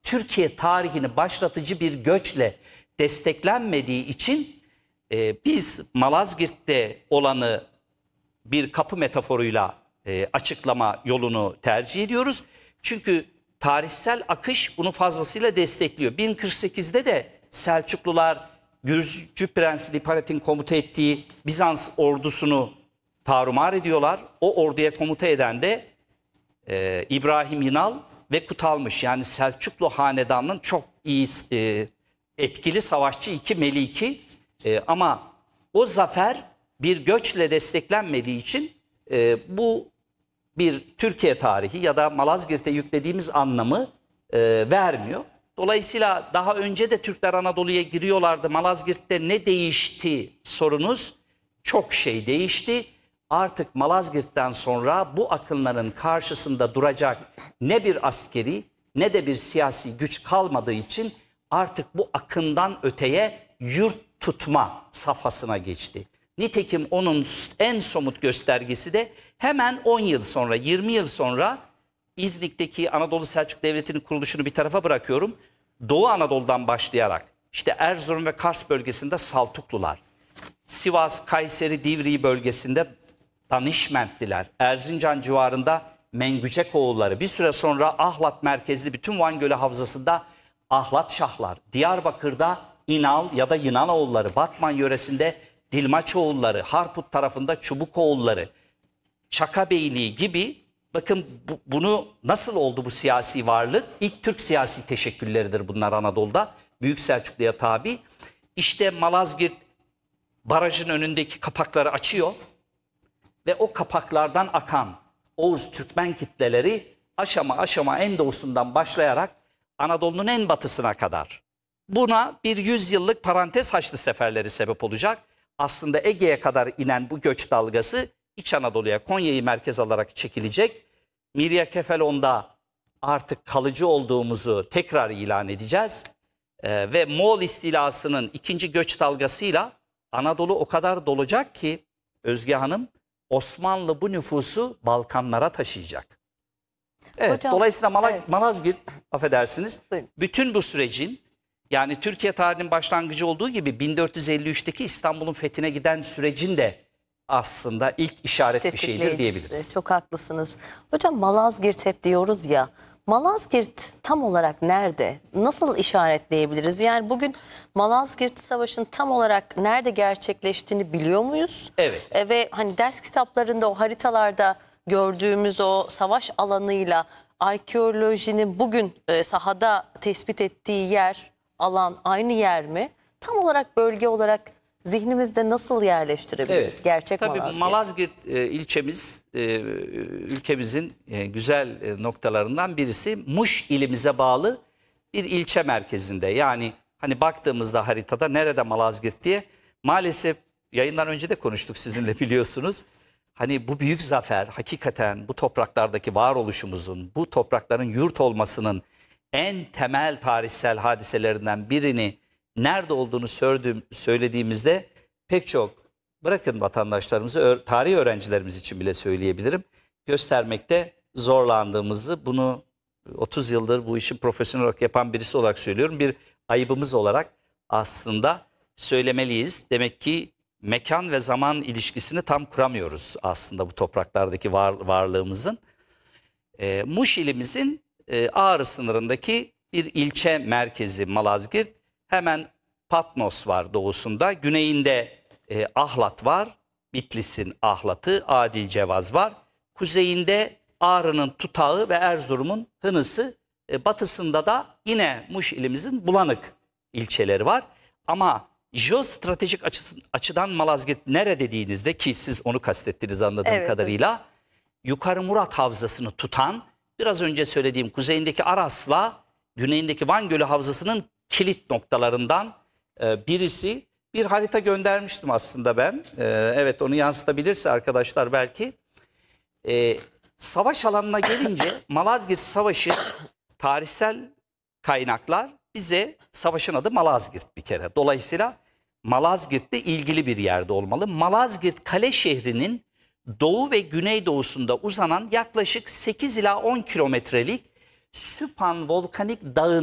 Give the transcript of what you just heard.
Türkiye tarihini başlatıcı bir göçle desteklenmediği için biz Malazgirt'te olanı bir kapı metaforuyla açıklama yolunu tercih ediyoruz. Çünkü tarihsel akış bunu fazlasıyla destekliyor. 1048'de de Selçuklular Gürcü Prensi Liparet'in komuta ettiği Bizans ordusunu tarumar ediyorlar. O orduya komuta eden de İbrahim İnal ve Kutalmış. Yani Selçuklu hanedanının çok iyi etkili savaşçı iki meliki. Ama o zafer bir göçle desteklenmediği için bu bir Türkiye tarihi ya da Malazgirt'e yüklediğimiz anlamı vermiyor. Dolayısıyla daha önce de Türkler Anadolu'ya giriyorlardı. Malazgirt'te ne değişti sorunuz? Çok şey değişti. Artık Malazgirt'ten sonra bu akınların karşısında duracak ne bir askeri ne de bir siyasi güç kalmadığı için artık bu akından öteye yurt tutma safhasına geçti. Nitekim onun en somut göstergesi de hemen 10 yıl sonra, 20 yıl sonra İznik'teki Anadolu Selçuk Devleti'nin kuruluşunu bir tarafa bırakıyorum. Doğu Anadolu'dan başlayarak işte Erzurum ve Kars bölgesinde Saltuklular, Sivas, Kayseri, Divriği bölgesinde Danişmentliler, Erzincan civarında Mengücekoğulları, bir süre sonra Ahlat merkezli bütün Van Gölü havzasında Ahlat Şahlar, Diyarbakır'da İnal ya da Yınanoğulları, Batman yöresinde Dilmaçoğulları, Harput tarafında Çubukoğulları, Çakabeyliği gibi, bakın bunu nasıl oldu bu siyasi varlık? İlk Türk siyasi teşekkülleridir bunlar Anadolu'da. Büyük Selçuklu'ya tabi. İşte Malazgirt barajın önündeki kapakları açıyor ve o kapaklardan akan Oğuz Türkmen kitleleri aşama aşama en doğusundan başlayarak Anadolu'nun en batısına kadar. Buna bir 100 yıllık parantez Haçlı seferleri sebep olacak. Aslında Ege'ye kadar inen bu göç dalgası İç Anadolu'ya, Konya'yı merkez alarak çekilecek. Mirya Kefalon'da artık kalıcı olduğumuzu tekrar ilan edeceğiz. Ve Moğol istilasının ikinci göç dalgasıyla Anadolu o kadar dolacak ki Özge Hanım, Osmanlı bu nüfusu Balkanlara taşıyacak. Evet, Hocam, dolayısıyla evet. Malazgirt, affedersiniz, Buyurun. bütün bu sürecin, yani Türkiye tarihinin başlangıcı olduğu gibi 1453'teki İstanbul'un fethine giden sürecin de aslında ilk işaret bir şeydir Tetikleyicisi. diyebiliriz. Çok haklısınız. Hocam, Malazgirt hep diyoruz ya. Malazgirt tam olarak nerede? Nasıl işaretleyebiliriz? Yani bugün Malazgirt Savaşı'nın tam olarak nerede gerçekleştiğini biliyor muyuz? Evet. Ve hani ders kitaplarında, o haritalarda gördüğümüz o savaş alanıyla arkeolojinin bugün sahada tespit ettiği yer, alan aynı yer mi? Tam olarak bölge olarak zihnimizde nasıl yerleştirebiliriz? Evet. Gerçek Tabii Malazgirt. Malazgirt ilçemiz ülkemizin güzel noktalarından birisi. Muş ilimize bağlı bir ilçe merkezinde. Yani hani baktığımızda haritada nerede Malazgirt diye, maalesef yayından önce de konuştuk sizinle, biliyorsunuz. Hani bu büyük zafer hakikaten bu topraklardaki varoluşumuzun, bu toprakların yurt olmasının en temel tarihsel hadiselerinden birini nerede olduğunu söylediğimizde pek çok, bırakın vatandaşlarımızı, tarih öğrencilerimiz için bile söyleyebilirim, göstermekte zorlandığımızı, bunu 30 yıldır bu işin profesyonel olarak yapan birisi olarak söylüyorum. Bir ayıbımız olarak aslında söylemeliyiz. Demek ki mekan ve zaman ilişkisini tam kuramıyoruz aslında bu topraklardaki varlığımızın. Muş ilimizin Ağrı sınırındaki bir ilçe merkezi Malazgirt. Hemen Patmos var doğusunda. Güneyinde Ahlat var. Bitlis'in Ahlat'ı, Adilcevaz var. Kuzeyinde Ağrı'nın Tutağı ve Erzurum'un Hınısı. Batısında da yine Muş ilimizin Bulanık ilçeleri var. Ama jeostratejik açıdan Malazgirt nere dediğinizde, ki siz onu kastettiniz anladığım kadarıyla, Yukarı Murat Havzası'nı tutan, biraz önce söylediğim kuzeyindeki Aras'la güneyindeki Van Gölü Havzası'nın kilit noktalarından birisi. Bir harita göndermiştim aslında ben. Evet, onu yansıtabilirse arkadaşlar belki. Savaş alanına gelince Malazgirt Savaşı, tarihsel kaynaklar bize savaşın adı Malazgirt bir kere. Dolayısıyla Malazgirt'te ilgili bir yerde olmalı. Malazgirt kale şehrinin doğu ve güneydoğusunda uzanan yaklaşık 8 ila 10 kilometrelik Süphan volkanik dağın